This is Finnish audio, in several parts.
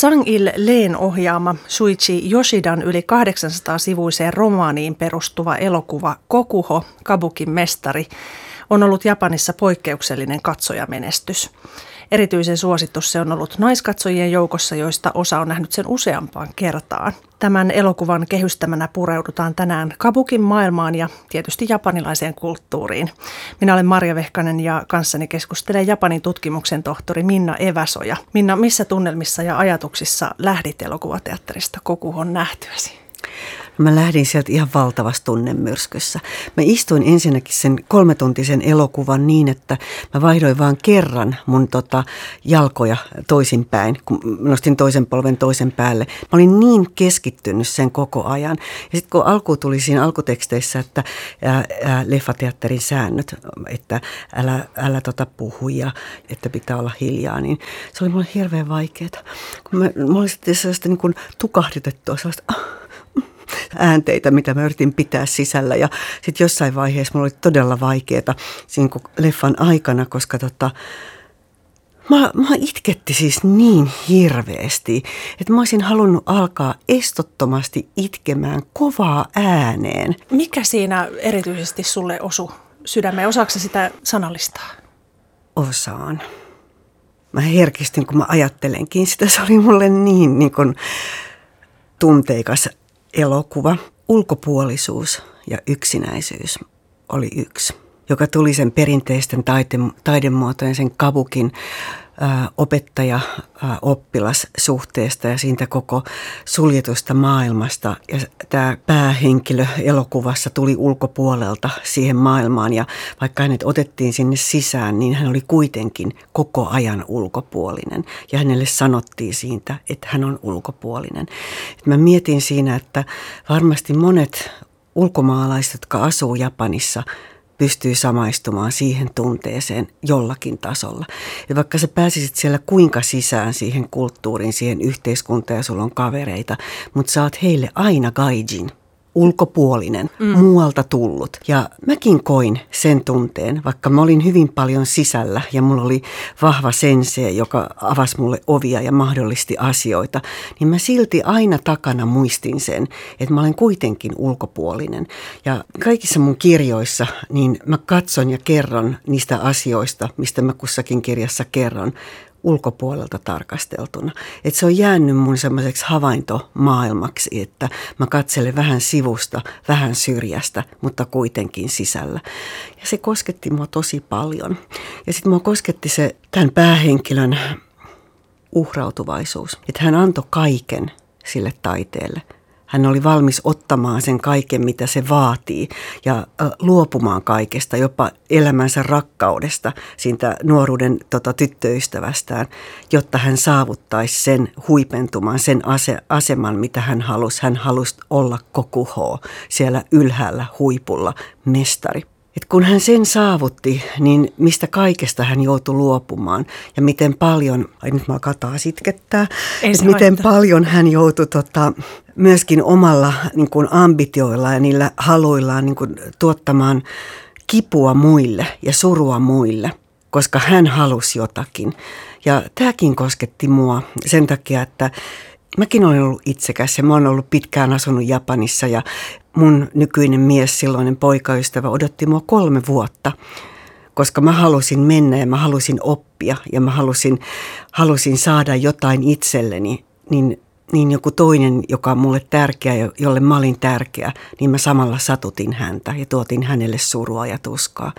Zhang-il Leen ohjaama Shuichi Yoshidan yli 800-sivuiseen romaaniin perustuva elokuva Kokuho, Kabukin mestari, on ollut Japanissa poikkeuksellinen katsojamenestys. Erityisen suosittu se on ollut naiskatsojien joukossa, joista osa on nähnyt sen useampaan kertaan. Tämän elokuvan kehystämänä pureudutaan tänään kabukin maailmaan ja tietysti japanilaiseen kulttuuriin. Minä olen Marja Vehkanen ja kanssani keskustelee Japanin tutkimuksen tohtori Minna Eväsoja. Minna, missä tunnelmissa ja ajatuksissa lähdit elokuvateatterista Kokuhon nähtyäsi? Mä lähdin sieltä ihan valtavassa tunnemyrskyssä. Mä istuin ensinnäkin sen 3-tuntisen elokuvan niin, että mä vaihdoin vaan kerran mun jalkoja toisinpäin, kun nostin toisen polven toisen päälle. Mä olin niin keskittynyt sen koko ajan. Ja sitten kun alkuun tuli siinä alkuteksteissä, että leffateatterin säännöt, että älä puhu ja että pitää olla hiljaa, niin se oli mulle hirveän vaikeaa. Mä olin sitten sellaista niin kuin tukahdutettua, sellaista äänteitä, mitä mä yritin pitää sisällä. Ja sitten jossain vaiheessa mulla oli todella vaikeaa siinä leffan aikana, koska mä itketti siis niin hirveästi, että mä olisin halunnut alkaa estottomasti itkemään kovaa ääneen. Mikä siinä erityisesti sulle osui sydämeen? Osaatko sitä sanallistaa? Osaan. Mä herkistyn, kun mä ajattelenkin sitä. Se oli mulle niin kuin tunteikas elokuva. Ulkopuolisuus ja yksinäisyys oli yksi, joka tuli sen perinteisten taidemuotojen, sen kabukin opettaja-oppilassuhteesta ja siitä koko suljetusta maailmasta. Ja tämä päähenkilö elokuvassa tuli ulkopuolelta siihen maailmaan ja vaikka hänet otettiin sinne sisään, niin hän oli kuitenkin koko ajan ulkopuolinen. Ja hänelle sanottiin siitä, että hän on ulkopuolinen. Et mä mietin siinä, että varmasti monet ulkomaalaiset, jotka asuu Japanissa, pystyy samaistumaan siihen tunteeseen jollakin tasolla. Ja vaikka sä pääsisit siellä kuinka sisään siihen kulttuuriin, siihen yhteiskuntaan ja sulla on kavereita, mutta sä oot heille aina gaijin, ulkopuolinen, muualta tullut. Ja mäkin koin sen tunteen, vaikka mä olin hyvin paljon sisällä ja mulla oli vahva sensei, joka avasi mulle ovia ja mahdollisti asioita, niin mä silti aina takana muistin sen, että mä olen kuitenkin ulkopuolinen. Ja kaikissa mun kirjoissa, niin mä katson ja kerron niistä asioista, mistä mä kussakin kirjassa kerron, ulkopuolelta tarkasteltuna. Että se on jäänyt mun semmoiseksi havaintomaailmaksi, että mä katselen vähän sivusta, vähän syrjästä, mutta kuitenkin sisällä. Ja se kosketti mua tosi paljon. Ja sitten mua kosketti se tämän päähenkilön uhrautuvaisuus. Että hän antoi kaiken sille taiteelle. Hän oli valmis ottamaan sen kaiken, mitä se vaatii ja luopumaan kaikesta, jopa elämänsä rakkaudesta, siitä nuoruuden tyttöystävästään, jotta hän saavuttaisi sen huipentuman, sen aseman, mitä hän halusi. Hän halusi olla Kokuho, siellä ylhäällä huipulla mestari. Et kun hän sen saavutti, niin mistä kaikesta hän joutui luopumaan ja miten paljon, nyt mä alkaa taas itkettää, miten paljon hän joutui myöskin omalla niin kuin ambitioilla ja niillä haluillaan niin kuin tuottamaan kipua muille ja surua muille, koska hän halusi jotakin. Ja tämäkin kosketti mua sen takia, että mäkin olen ollut itsekäs ja mä oon ollut pitkään asunut Japanissa ja mun nykyinen mies, silloinen poikaystävä, odotti mua 3 vuotta, koska mä halusin mennä ja mä halusin oppia ja mä halusin saada jotain itselleni, niin joku toinen, joka on mulle tärkeä, jolle mä olin tärkeä, niin mä samalla satutin häntä ja tuotin hänelle surua ja tuskaa.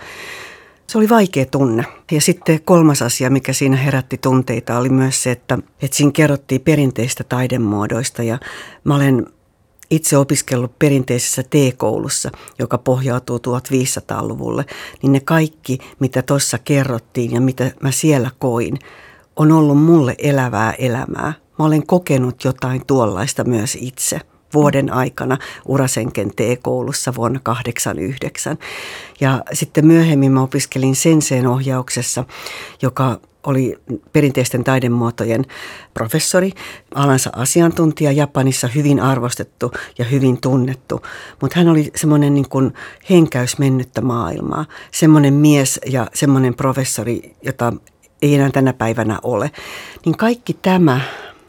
Se oli vaikea tunne. Ja sitten 3. asia, mikä siinä herätti tunteita, oli myös se, että siinä kerrottiin perinteistä taidemuodoista ja mä olen itse opiskellut perinteisessä T-koulussa, joka pohjautuu 1500-luvulle, niin ne kaikki, mitä tuossa kerrottiin ja mitä mä siellä koin, on ollut mulle elävää elämää. Mä olen kokenut jotain tuollaista myös itse vuoden aikana Urasenken T-koulussa vuonna 1989. Ja sitten myöhemmin mä opiskelin Senseen ohjauksessa, joka oli perinteisten taidemuotojen professori, alansa asiantuntija Japanissa, hyvin arvostettu ja hyvin tunnettu. Mutta hän oli semmoinen niin kuin henkäys mennyttä maailmaa, semmoinen mies ja semmoinen professori, jota ei enää tänä päivänä ole. Niin kaikki tämä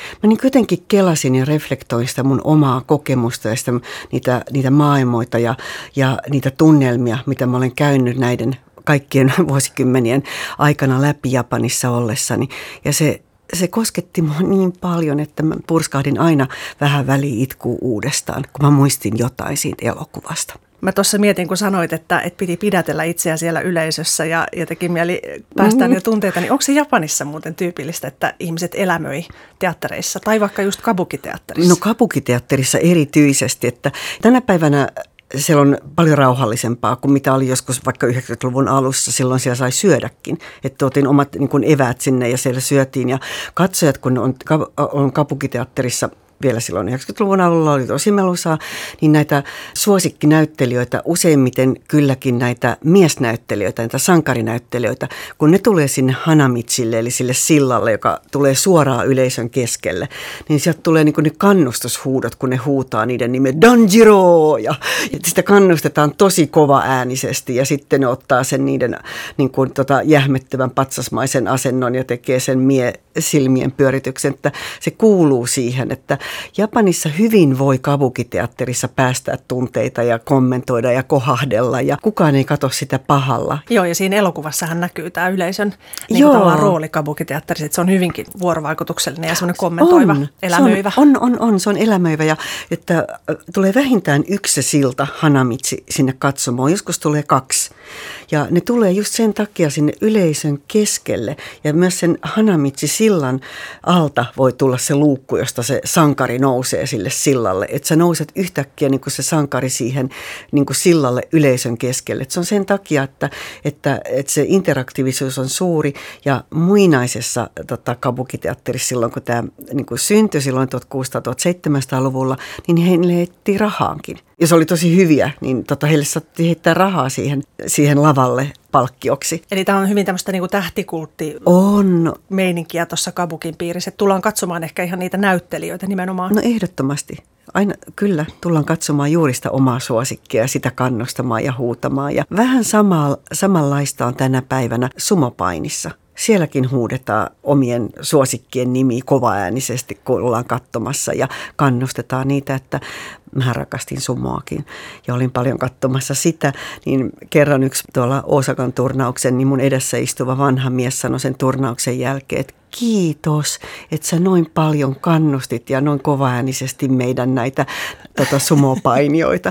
Mä niin jotenkin kelasin ja reflektoin sitä mun omaa kokemusta ja sitä, niitä maailmoita ja niitä tunnelmia, mitä mä olen käynyt näiden kaikkien vuosikymmenien aikana läpi Japanissa ollessani. Ja se kosketti mua niin paljon, että mä purskahdin aina vähän väliin itkuu uudestaan, kun mä muistin jotain siitä elokuvasta. Mä tuossa mietin, kun sanoit, että piti pidätellä itseä siellä yleisössä ja teki mieli päästään ja tunteita, niin onko se Japanissa muuten tyypillistä, että ihmiset elämöi teattereissa tai vaikka just kabukiteatterissa? No kabukiteatterissa erityisesti, että tänä päivänä siellä on paljon rauhallisempaa kuin mitä oli joskus vaikka 90-luvun alussa. Silloin siellä sai syödäkin, että tuotiin omat niin kuin eväät sinne ja siellä syötiin. Ja katsojat, kun on kabukiteatterissa vielä silloin 90-luvun alulla oli tosi melusaa, niin näitä suosikkinäyttelijöitä, useimmiten kylläkin näitä miesnäyttelijöitä, näitä sankarinäyttelijöitä, kun ne tulee sinne Hanamitsille, eli sille sillalle, joka tulee suoraan yleisön keskelle, niin sieltä tulee niin kuin ne kannustushuudot, kun ne huutaa niiden nimen Danjiro, ja sitä kannustetaan tosi kova äänisesti, ja sitten ne ottaa sen niiden niin kuin jähmettävän patsasmaisen asennon ja tekee sen silmien pyörityksen, että se kuuluu siihen, että Japanissa hyvin voi kabukiteatterissa päästää tunteita ja kommentoida ja kohahdella ja kukaan ei katso sitä pahalla. Joo, ja siinä elokuvassahan näkyy tämä yleisön niin rooli kabukiteatterissa, että se on hyvinkin vuorovaikutuksellinen ja semmoinen kommentoiva, elämöivä. Se on elämöivä ja että tulee vähintään yksi silta Hanamitsi sinne katsomaan, joskus tulee 2. Ja ne tulee just sen takia sinne yleisön keskelle ja myös sen Hanamitsi-sillan alta voi tulla se luukku, josta se sankari nousee sille sillalle. Että sä nouset yhtäkkiä niin kuin se sankari siihen niin kuin sillalle yleisön keskelle. Et se on sen takia, että se interaktiivisuus on suuri ja muinaisessa kabukiteatterissa silloin, kun tämä niin kuin syntyi silloin 1600-1700-luvulla, niin heille heitti rahaankin. Ja se oli tosi hyviä, niin heille saattiin heittää rahaa siihen lavalle palkkioksi. Eli tämä on hyvin tämmöistä niin kuin tähtikultti-meininkiä tuossa kabukin piirissä. Että tullaan katsomaan ehkä ihan niitä näyttelijöitä nimenomaan. No ehdottomasti. Aina kyllä tullaan katsomaan juuri sitä omaa suosikkia ja sitä kannustamaan ja huutamaan. Ja vähän samanlaista on tänä päivänä sumopainissa. Sielläkin huudetaan omien suosikkien nimiä kovaäänisesti, kun ollaan katsomassa ja kannustetaan niitä, että mä rakastin sumoakin ja olin paljon katsomassa sitä. Niin kerran yksi tuolla Osakan turnauksen, niin mun edessä istuva vanha mies sanoi sen turnauksen jälkeen, että kiitos, että sä noin paljon kannustit ja noin kovaäänisesti meidän näitä sumopainijoita.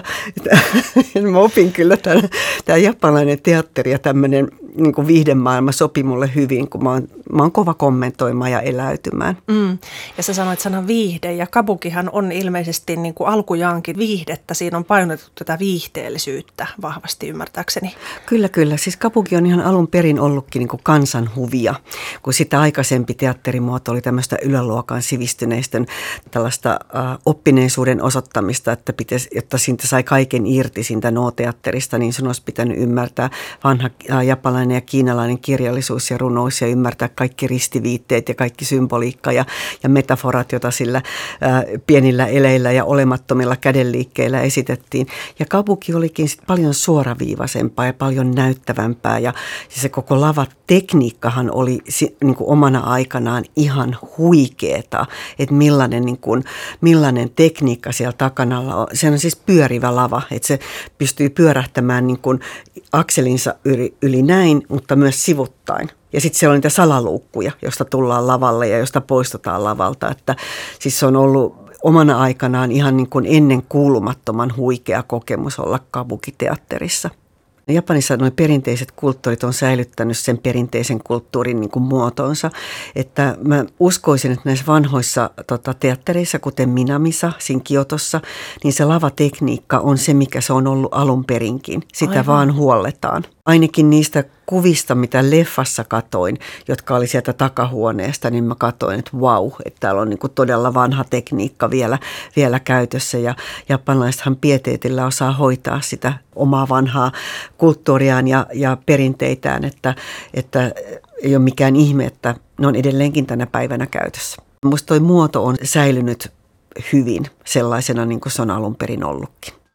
Mä opin kyllä tämä japanilainen teatteri ja tämmöinen niin kuin viihdemaailma sopi mulle hyvin, kun mä oon kova kommentoimaan ja eläytymään. Ja sä sanoit sanan viihde ja kabukihan on ilmeisesti niin kuin alkujaankin viihdettä. Siinä on painotettu tätä viihteellisyyttä vahvasti ymmärtääkseni. Kyllä. Siis kabuki on ihan alun perin ollutkin niin kuin kansanhuvia, kun sitä aikaisempi teatterimuoto oli tämmöistä yläluokan sivistyneistön tällaista oppineisuuden osoittamista, että jotta siitä sai kaiken irti siitä no-teatterista, niin sun olisi pitänyt ymmärtää vanha japanilainen ja kiinalainen kirjallisuus ja runous ja ymmärtää kaikki ristiviitteet ja kaikki symboliikka ja metaforat, joita sillä pienillä eleillä ja olemattomilla kädenliikkeillä esitettiin. Ja kabuki olikin sit paljon suoraviivaisempaa ja paljon näyttävämpää ja se koko lavatekniikkahan oli niin kuin omana aikanaan ihan huikeeta, että millainen tekniikka siellä takana on. Se on siis pyörivä lava, että se pystyy pyörähtämään niin kuin akselinsa yli näin, mutta myös sivuttain. Ja sitten siellä on niitä salaluukkuja, josta tullaan lavalle ja josta poistutaan lavalta. Että siis se on ollut omana aikanaan ihan niin kuin ennen kuulumattoman huikea kokemus olla kabukiteatterissa. Japanissa nuo perinteiset kulttuurit on säilyttänyt sen perinteisen kulttuurin niin kuin muotonsa, että mä uskoisin, että näissä vanhoissa teattereissa, kuten Minamissa, siinä Kiotossa, niin se lavatekniikka on se, mikä se on ollut alun perinkin. Sitä Aivan. vaan huolletaan. Ainakin niistä kuvista, mitä leffassa katoin, jotka oli sieltä takahuoneesta, niin mä katoin, että vau, että täällä on niin kuin todella vanha tekniikka vielä käytössä. Ja japanilaisethan pieteetillä osaa hoitaa sitä omaa vanhaa kulttuuriaan ja perinteitään, että ei ole mikään ihme, että ne on edelleenkin tänä päivänä käytössä. Musta toi muoto on säilynyt hyvin sellaisena, niin kuin se on alun perin ollutkin.